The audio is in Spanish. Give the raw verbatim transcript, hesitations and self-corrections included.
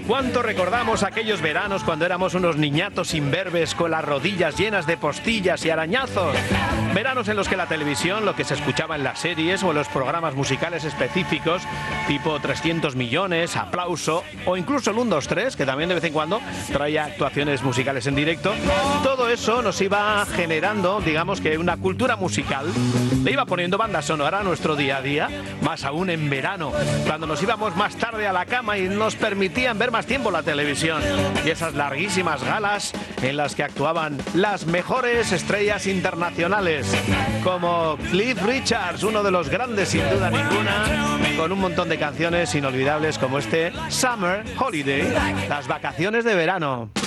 cuánto recordamos aquellos veranos cuando éramos unos niñatos imberbes con las rodillas llenas de postillas y arañazos. Veranos en los que la televisión, lo que se escuchaba en las series o en los programas musicales específicos, tipo trescientos millones, Aplauso o incluso el uno dos tres, que también de vez en cuando traía actuaciones musicales en directo, todo eso nos iba generando, digamos que una cultura musical. Le iba poniendo banda sonora a nuestro día a día, más aún en verano, cuando nos íbamos más tarde a la cama y nos permitían ver más tiempo la televisión. Y esas larguísimas galas en las que actuaban las mejores estrellas internacionales, como Cliff Richards, uno de los grandes sin duda ninguna, con un montón de canciones inolvidables como este Summer Holiday, las vacaciones de verano.